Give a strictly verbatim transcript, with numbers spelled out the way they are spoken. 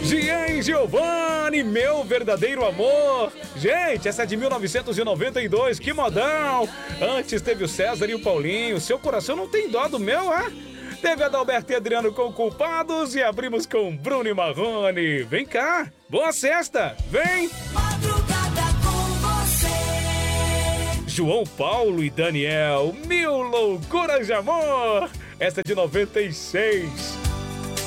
Gian e Giovanni, meu verdadeiro amor. Gente, essa é de mil novecentos e noventa e dois, que modão. Antes teve o César e o Paulinho. Seu coração não tem dó do meu, é? Teve Adalberto e Adriano com Culpados e abrimos com Bruno e Marrone. Vem cá, boa sexta, vem! Madrugada com você. João Paulo e Daniel, Mil Loucuras de Amor. Essa é de noventa e seis.